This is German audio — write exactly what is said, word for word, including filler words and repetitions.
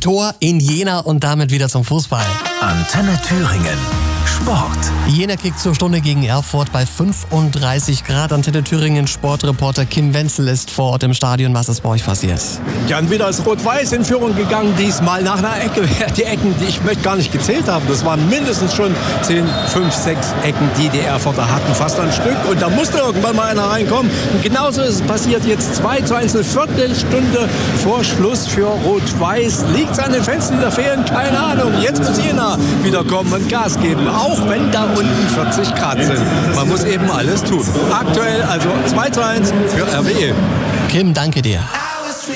Tor in Jena und damit wieder zum Fußball. Antenne Thüringen. Sport. Jena kickt zur Stunde gegen Erfurt bei fünfunddreißig Grad. Antenne Thüringen Sportreporter Kim Wenzel ist vor Ort im Stadion. Was ist bei euch passiert? Ja, und wieder ist Rot-Weiß in Führung gegangen, diesmal nach einer Ecke. Die Ecken, die ich möchte gar nicht gezählt haben, das waren mindestens schon zehn, fünf, sechs Ecken, die die Erfurter hatten, fast ein Stück. Und da musste irgendwann mal einer reinkommen. Und genauso ist es passiert jetzt zwei zu eins, eine Viertelstunde vor Schluss für Rot-Weiß. Liegt es an den Fenstern, die da fehlen? Keine Ahnung. Jetzt muss Jena wieder kommen und Gas geben, auch wenn da unten vierzig Grad sind. Man muss eben alles tun. Aktuell also zwei zu eins für R W E. Kim, danke dir.